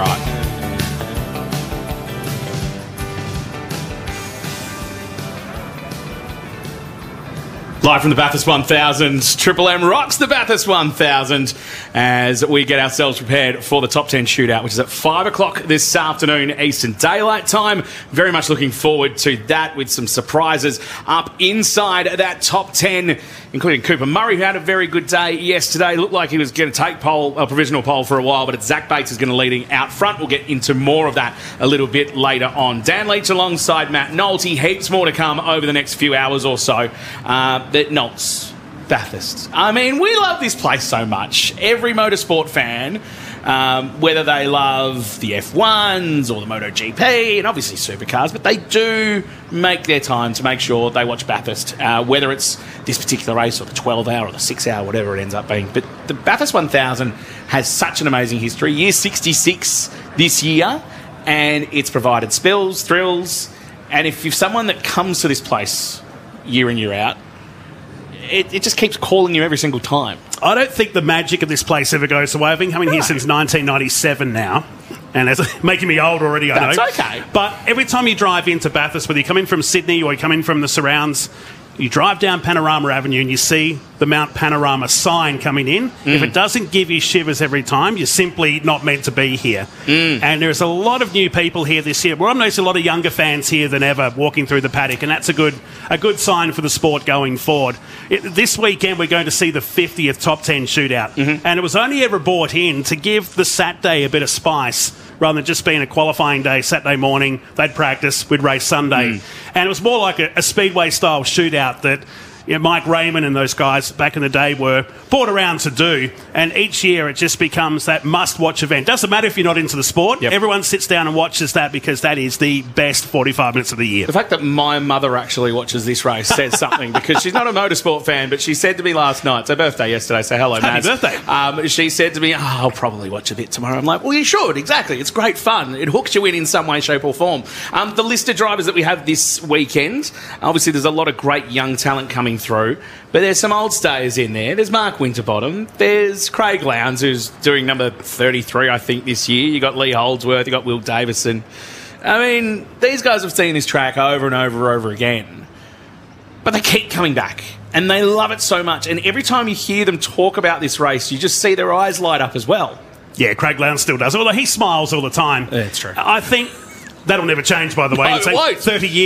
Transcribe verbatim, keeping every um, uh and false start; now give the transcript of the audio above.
right. Live from the Bathurst one thousand, Triple M rocks the Bathurst one thousand as we get ourselves prepared for the top ten shootout, which is at five o'clock this afternoon Eastern Daylight Time. Very much looking forward to that with some surprises up inside that top ten, including Cooper Murray, who had a very good day yesterday. Looked like he was going to take pole, a provisional pole for a while, but it's Zach Bates is going to leading out front. We'll get into more of that a little bit later on. Dan Leach alongside Matt Nolte. Heaps more to come over the next few hours or so. Uh, that Nolts, Bathurst. I mean, we love this place so much. Every motorsport fan, um, whether they love the F ones or the MotoGP and obviously supercars, but they do make their time to make sure they watch Bathurst, uh, whether it's this particular race or the twelve hour or the six hour, whatever it ends up being. But the Bathurst one thousand has such an amazing history. Year sixty-six this year, and it's provided spills, thrills, and if you're someone that comes to this place year in, year out, It, it just keeps calling you every single time. I don't think the magic of this place ever goes away. I've been coming no. here since nineteen ninety-seven now, and it's making me old already, I That's know. That's okay. But every time you drive into Bathurst, whether you come in from Sydney or you come in from the surrounds, you drive down Panorama Avenue and you see the Mount Panorama sign coming in. Mm. If it doesn't give you shivers every time, you're simply not meant to be here. Mm. And there's a lot of new people here this year. Well, I'm noticing a lot of younger fans here than ever walking through the paddock, and that's a good a good sign for the sport going forward. It, this weekend, we're going to see the fiftieth Top ten shootout, mm-hmm. and it was only ever brought in to give the Saturday a bit of spice, rather than just being a qualifying day, Saturday morning, they'd practice, we'd race Sunday. Mm. And it was more like a, a Speedway-style shootout that you know, Mike Raymond and those guys back in the day were brought around to do. And each year it just becomes that must-watch event. Doesn't matter if you're not into the sport. Yep. Everyone sits down and watches that because that is the best forty-five minutes of the year. The fact that my mother actually watches this race says something, because she's not a motorsport fan, but she said to me last night, it's her birthday yesterday, so hello, Happy Mads. birthday. Um, she said to me, oh, I'll probably watch a bit tomorrow. I'm like, well, you should, exactly. It's great fun. It hooks you in in some way, shape or form. Um, the list of drivers that we have this weekend, obviously there's a lot of great young talent coming through, but there's some old stayers in there. There's Mark Winterbottom. There's Craig Lowndes, who's doing number thirty-three, I think, this year. You got Lee Holdsworth. You got Will Davison. I mean, these guys have seen this track over and over and over again, but they keep coming back, and they love it so much. And every time you hear them talk about this race, you just see their eyes light up as well. Yeah, Craig Lowndes still does, although he smiles all the time. That's true. I think that'll never change, by the way. No, It's it like won't. thirty years.